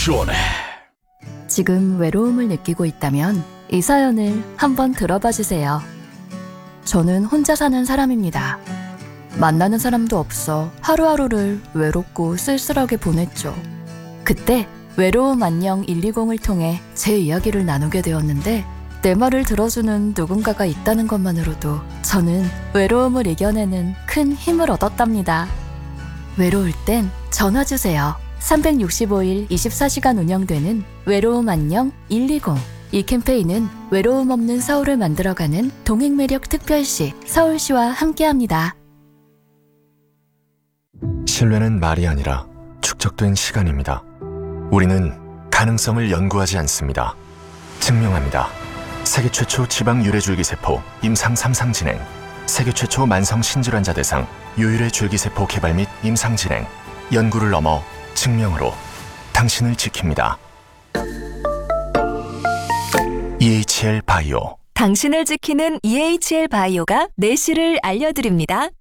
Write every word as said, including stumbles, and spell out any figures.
시원해. 지금 외로움을 느끼고 있다면 이 사연을 한번 들어봐 주세요. 저는 혼자 사는 사람입니다. 만나는 사람도 없어 하루하루를 외롭고 쓸쓸하게 보냈죠. 그때 외로움 안녕 일이공을 통해 제 이야기를 나누게 되었는데 내 말을 들어주는 누군가가 있다는 것만으로도 저는 외로움을 이겨내는 큰 힘을 얻었답니다. 외로울 땐 전화 주세요. 삼백육십오 일 이십사 시간 운영되는 외로움 안녕 일이공. 이 캠페인은 외로움 없는 서울을 만들어가는 동행매력 특별시 서울시와 함께합니다. 신뢰는 말이 아니라 축적된 시간입니다. 우리는 가능성을 연구하지 않습니다. 증명합니다. 세계 최초 지방 유래줄기세포 임상 삼 상 진행, 세계 최초 만성 신질환자 대상 유일의 줄기세포 개발 및 임상 진행, 연구를 넘어 증명으로 당신을 지킵니다. 이에이치엘 바이오. 당신을 지키는 이에이치엘 바이오가 내실을 알려드립니다.